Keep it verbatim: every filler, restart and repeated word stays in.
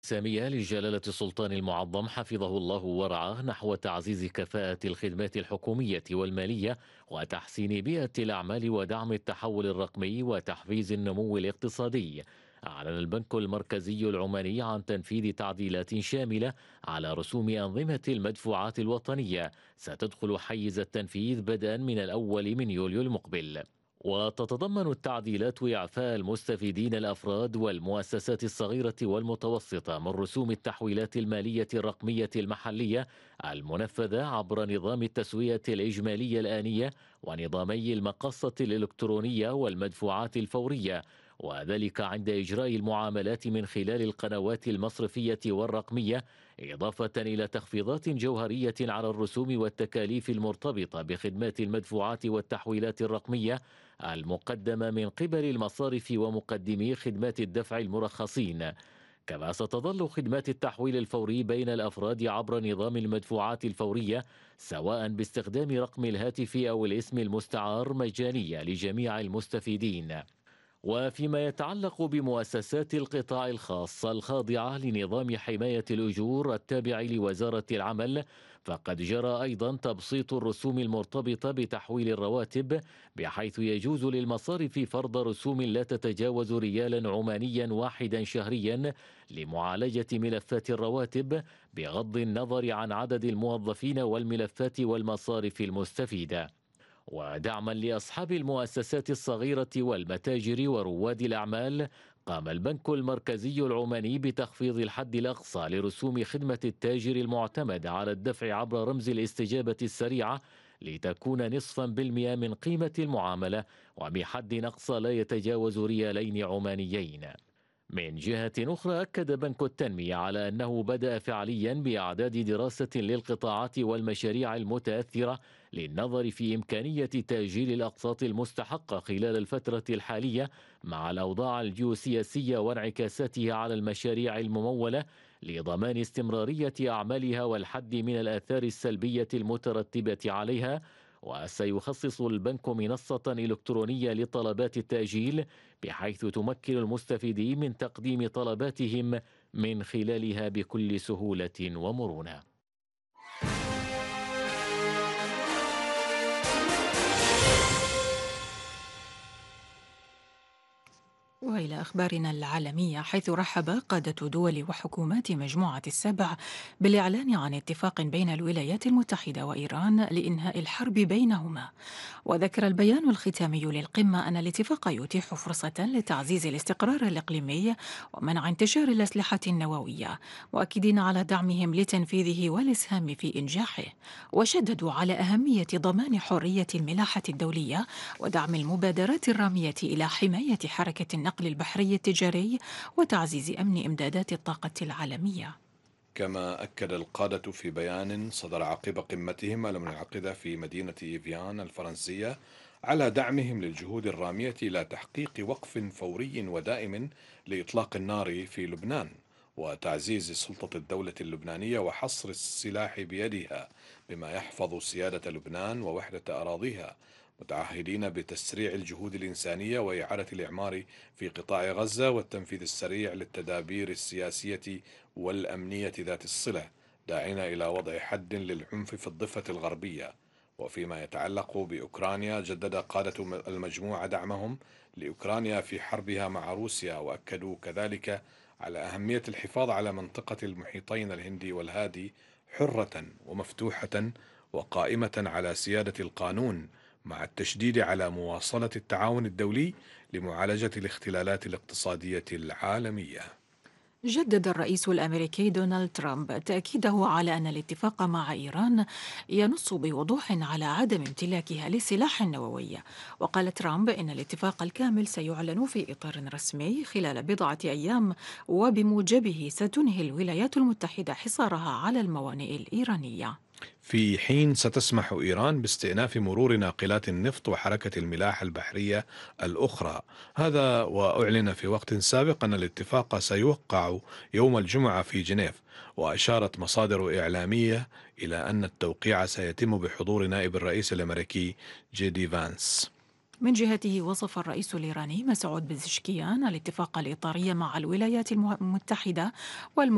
السامية لجلالة السلطان المعظم حفظه الله ورعاه نحو تعزيز كفاءة الخدمات الحكومية والمالية وتحسين بيئة الأعمال ودعم التحول الرقمي وتحفيز النمو الاقتصادي. أعلن البنك المركزي العماني عن تنفيذ تعديلات شاملة على رسوم أنظمة المدفوعات الوطنية ستدخل حيز التنفيذ بدءا من الأول من يوليو المقبل. وتتضمن التعديلات إعفاء المستفيدين الأفراد والمؤسسات الصغيرة والمتوسطة من رسوم التحويلات المالية الرقمية المحلية المنفذة عبر نظام التسوية الإجمالية الآنية ونظامي المقصة الإلكترونية والمدفوعات الفورية، وذلك عند إجراء المعاملات من خلال القنوات المصرفية والرقمية، إضافة إلى تخفيضات جوهرية على الرسوم والتكاليف المرتبطة بخدمات المدفوعات والتحويلات الرقمية المقدمة من قبل المصارف ومقدمي خدمات الدفع المرخصين. كما ستظل خدمات التحويل الفوري بين الأفراد عبر نظام المدفوعات الفورية سواء باستخدام رقم الهاتف أو الاسم المستعار مجانية لجميع المستفيدين. وفيما يتعلق بمؤسسات القطاع الخاص الخاضعة لنظام حماية الأجور التابع لوزارة العمل، فقد جرى أيضا تبسيط الرسوم المرتبطة بتحويل الرواتب، بحيث يجوز للمصارف فرض رسوم لا تتجاوز ريالا عمانيا واحدا شهريا لمعالجة ملفات الرواتب، بغض النظر عن عدد الموظفين والملفات والمصارف المستفيدة. ودعما لأصحاب المؤسسات الصغيرة والمتاجر ورواد الأعمال، قام البنك المركزي العماني بتخفيض الحد الأقصى لرسوم خدمة التاجر المعتمد على الدفع عبر رمز الاستجابة السريعة، لتكون نصفا بالمئة من قيمة المعاملة وبحد أقصى لا يتجاوز ريالين عمانيين. من جهة أخرى، أكد بنك التنمية على أنه بدأ فعليا بإعداد دراسة للقطاعات والمشاريع المتأثرة للنظر في إمكانية تأجيل الأقساط المستحقة خلال الفترة الحالية مع الأوضاع الجيوسياسية وانعكاساتها على المشاريع الممولة، لضمان استمرارية أعمالها والحد من الآثار السلبية المترتبة عليها. وسيخصص البنك منصة إلكترونية لطلبات التأجيل، بحيث تمكن المستفيدين من تقديم طلباتهم من خلالها بكل سهولة ومرونة. وإلى أخبارنا العالمية، حيث رحب قادة دول وحكومات مجموعة السبع بالإعلان عن اتفاق بين الولايات المتحدة وإيران لإنهاء الحرب بينهما. وذكر البيان الختامي للقمة أن الاتفاق يتيح فرصة لتعزيز الاستقرار الإقليمي ومنع انتشار الأسلحة النووية، مؤكدين على دعمهم لتنفيذه والإسهام في إنجاحه. وشددوا على أهمية ضمان حرية الملاحة الدولية ودعم المبادرات الرامية إلى حماية حركة النقل البحري التجاري وتعزيز أمن إمدادات الطاقة العالمية. كما أكد القادة في بيان صدر عقب قمتهم المنعقدة في مدينة إيفيان الفرنسية على دعمهم للجهود الرامية إلى تحقيق وقف فوري ودائم لإطلاق النار في لبنان، وتعزيز سلطة الدولة اللبنانية وحصر السلاح بيدها بما يحفظ سيادة لبنان ووحدة أراضيها، متعهدين بتسريع الجهود الإنسانية وإعادة الإعمار في قطاع غزة والتنفيذ السريع للتدابير السياسية والأمنية ذات الصلة، داعين إلى وضع حد للعنف في الضفة الغربية. وفيما يتعلق بأوكرانيا، جدد قادة المجموعة دعمهم لأوكرانيا في حربها مع روسيا، وأكدوا كذلك على أهمية الحفاظ على منطقة المحيطين الهندي والهادي حرة ومفتوحة وقائمة على سيادة القانون، مع التشديد على مواصلة التعاون الدولي لمعالجة الاختلالات الاقتصادية العالمية. جدد الرئيس الأمريكي دونالد ترامب تأكيده على أن الاتفاق مع إيران ينص بوضوح على عدم امتلاكها للسلاح النووي. وقال ترامب إن الاتفاق الكامل سيعلن في إطار رسمي خلال بضعة أيام، وبموجبه ستنهي الولايات المتحدة حصارها على الموانئ الإيرانية، في حين ستسمح إيران باستئناف مرور ناقلات النفط وحركة الملاحة البحرية الأخرى. هذا وأعلن في وقت سابق أن الاتفاق سيوقع يوم الجمعة في جنيف، وأشارت مصادر إعلامية إلى أن التوقيع سيتم بحضور نائب الرئيس الأمريكي جي دي فانس. من جهته وصف الرئيس الإيراني مسعود بزشكيان الاتفاق الإطاري مع الولايات المتحدة